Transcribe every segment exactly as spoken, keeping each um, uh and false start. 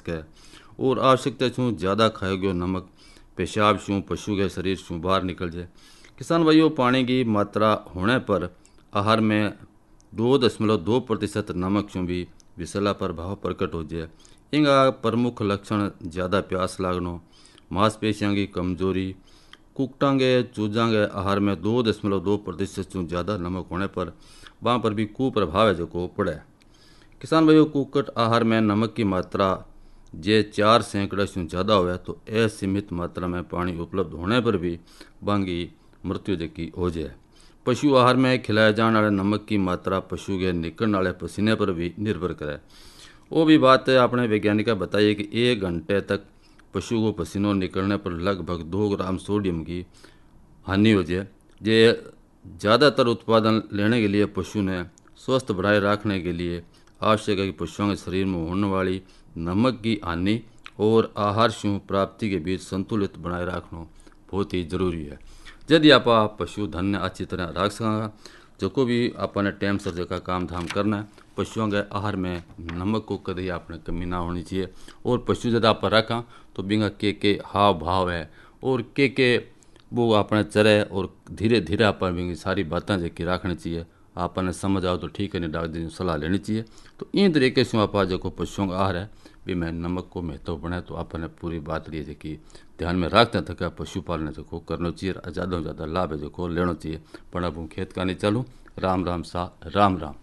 सके। और आवश्यकता छूँ ज़्यादा खाए गयो नमक पेशाब शूँ पशु के शरीर शूँ बाहर निकल जाए। किसान भाइयों, पानी की मात्रा होने पर आहार में दो दशमलव दो प्रतिशत नमक शूँ भी विषैला प्रभाव प्रकट हो जाए। इनका प्रमुख लक्षण ज़्यादा प्यास लागनो, मांसपेशियों की कमजोरी, कुकटांगे चूजांगे आहार में दो दशमलव दो प्रतिशत से ज़्यादा नमक होने पर वहाँ पर भी कुप्रभाव है जो को पड़े। किसान भाइयों, कुकट आहार में नमक की मात्रा जे चार सैकड़े से ज़्यादा हुआ तो असीमित मात्रा में पानी उपलब्ध होने पर भी बांगी मृत्यु जकी हो जाए। पशु आहार में खिलाए जाने वाले नमक की मात्रा पशु के निकलने वाले पसीने पर भी निर्भर करे। वो भी बात अपने वैज्ञानिक बताइए कि एक घंटे तक पशु को पसीनों निकलने पर लगभग दो ग्राम सोडियम की हानि हो जाए। जे ज़्यादातर उत्पादन लेने के लिए पशु ने स्वस्थ बनाए रखने के लिए आवश्यक है कि पशुओं के शरीर में होने वाली नमक की हानि और आहार शूँ प्राप्ति के बीच संतुलित बनाए रखना बहुत ही जरूरी है। यदि आप पशु धन ने अच्छी तरह रख सकेंगे जो को भी अपने टाइम से जगह काम धाम करना है, पशुओं के आहार में नमक को कभी आपने कमी ना होनी चाहिए। और पशु जब आप रखा तो बिंगा के के हाव भाव है और के के वो अपने चरे और धीरे धीरे अपन बिंगी सारी बातें जबकि रखनी चाहिए। आपने समझ आओ तो ठीक है, नहीं डॉक्टर जी सलाह लेनी चाहिए। तो इन तरीके से आप जो पशुओं का आहार है भी मैं नमक को महत्वपूर्ण है तो आपने पूरी बात ली है कि ध्यान में रखते हैं तो पशुपालन जो करना चाहिए, ज़्यादा से ज़्यादा लाभ है जो लेना चाहिए। पर अब खेत का नहीं चलूँ। राम राम सा राम राम।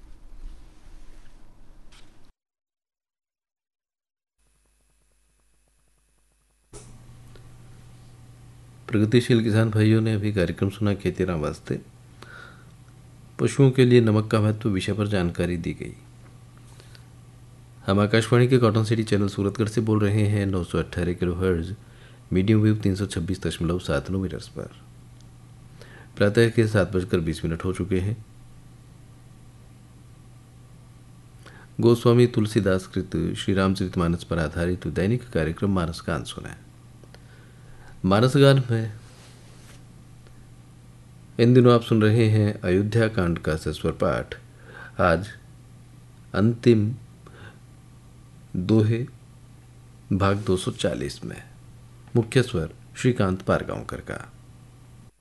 प्रगतिशील किसान भाइयों ने अभी कार्यक्रम सुना खेती राम वास्ते। पशुओं के लिए नमक का महत्व विषय पर जानकारी दी गई। हम आकाशवाणी के कॉटन सिटी चैनल सूरतगढ़ से बोल रहे हैं नौ सौ अट्ठारह किलो हर्ज मीडियम वेव तीन सौ छब्बीस दशमलव सात नौ मीटर्स पर। प्रातः के सात बजकर बीस मिनट हो चुके हैं। गोस्वामी तुलसीदास कृत श्री रामचरितमानस पर आधारित दैनिक कार्यक्रम मानस गान सुना। मानस गान में इन दिनों आप सुन रहे हैं अयोध्या कांड का सस्वर पाठ। आज अंतिम दोहे भाग दो सौ चालीस में मुख्य स्वर श्रीकांत पारगांवकर का।